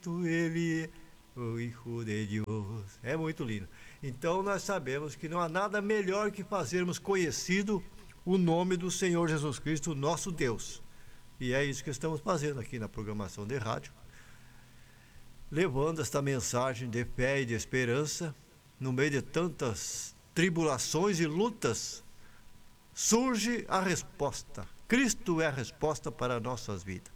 Cristo, Ele é o Hijo de Deus. É muito lindo. Então nós sabemos que não há nada melhor que fazermos conhecido o nome do Senhor Jesus Cristo, nosso Deus. E é isso que estamos fazendo aqui na programação de rádio, levando esta mensagem de fé e de esperança. No meio de tantas tribulações e lutas, surge a resposta. Cristo é a resposta para nossas vidas.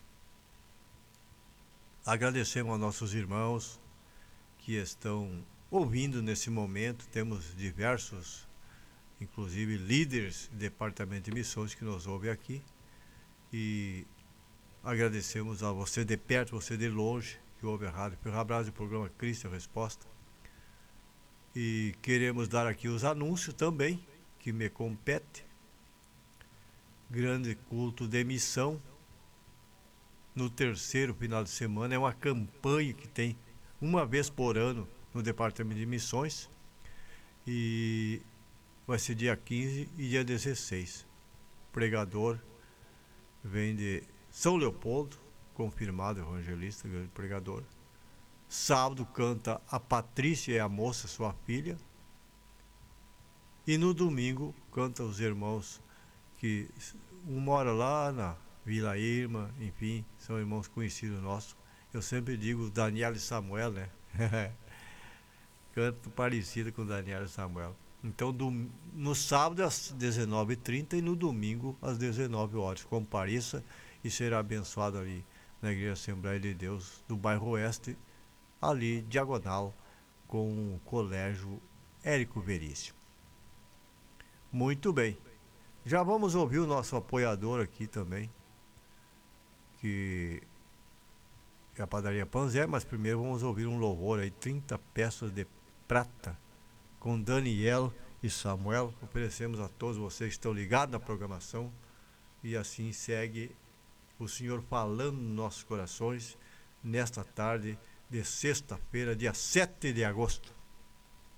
Agradecemos aos nossos irmãos que estão ouvindo nesse momento. Temos diversos, inclusive líderes do Departamento de Missões que nos ouvem aqui. E agradecemos a você de perto, você de longe, que ouve a rádio Ferrabras, do programa Cristo é a Resposta. E queremos dar aqui os anúncios também, que me compete. Grande culto de missão, no terceiro final de semana. É uma campanha que tem uma vez por ano no Departamento de Missões. E vai ser dia 15 e dia 16. O pregador vem de São Leopoldo, confirmado evangelista, grande pregador. Sábado canta a Patrícia e a moça, sua filha. E no domingo canta os irmãos que um mora lá na Vila Irma, enfim, são irmãos conhecidos nossos. Eu sempre digo Daniel e Samuel, né? Canto parecido com Daniel e Samuel. Então no sábado às 19h30 e no domingo às 19 horas. Compareça e será abençoado ali na Igreja Assembleia de Deus do bairro Oeste, ali diagonal com o Colégio Érico Veríssimo. Muito bem, já vamos ouvir o nosso apoiador aqui também, que é a Padaria Panzé, mas primeiro vamos ouvir um louvor aí, 30 peças de prata, com Daniel e Samuel. Oferecemos a todos vocês que estão ligados na programação, e assim segue o Senhor falando nos nossos corações nesta tarde de sexta-feira, dia 7 de agosto.